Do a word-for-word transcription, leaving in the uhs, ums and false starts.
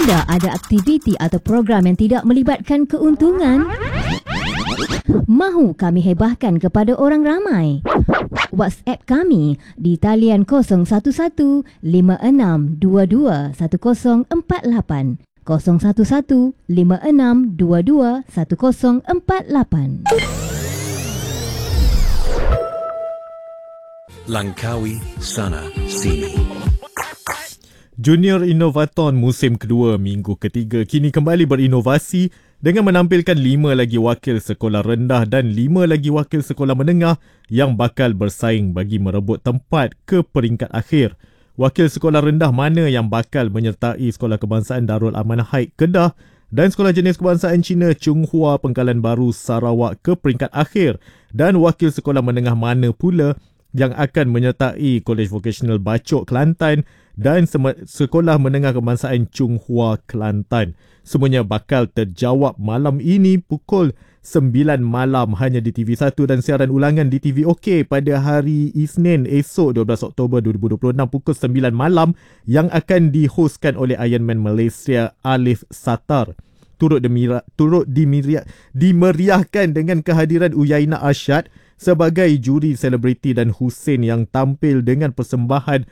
Anda ada aktiviti atau program yang tidak melibatkan keuntungan? Mahu kami hebahkan kepada orang ramai? WhatsApp kami di talian kosong satu satu lima enam dua dua satu kosong empat lapan kosong satu satu lima enam dua dua satu kosong empat lapan. Langkawi sana sini. Junior Innovaton musim kedua minggu ketiga kini kembali berinovasi dengan menampilkan lima lagi wakil sekolah rendah dan lima lagi wakil sekolah menengah yang bakal bersaing bagi merebut tempat ke peringkat akhir. Wakil sekolah rendah mana yang bakal menyertai Sekolah Kebangsaan Darul Amanah Haid Kedah dan Sekolah Jenis Kebangsaan Cina Chung Hua Pengkalan Baru Sarawak ke peringkat akhir, dan wakil sekolah menengah mana pula yang akan menyertai Kolej Vocational Bacok Kelantan dan Sekolah Menengah Kebangsaan Chung Hua Kelantan. Semuanya bakal terjawab malam ini pukul sembilan malam hanya di T V satu dan siaran ulangan di T V OK pada hari Isnin esok dua belas Oktober dua ribu dua puluh enam pukul sembilan malam yang akan dihostkan oleh Ironman Malaysia Alif Satar. Turut, demira, turut dimiria, dimeriahkan dengan kehadiran Uyaina Arsyad sebagai juri selebriti dan Hussein yang tampil dengan persembahan